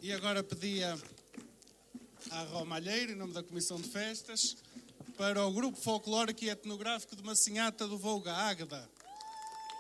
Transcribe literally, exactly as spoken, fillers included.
E agora pedia à Ró Malheiro, em nome da Comissão de Festas, para o Grupo Folclórico e Etnográfico de Massinhata do Volga, Águeda.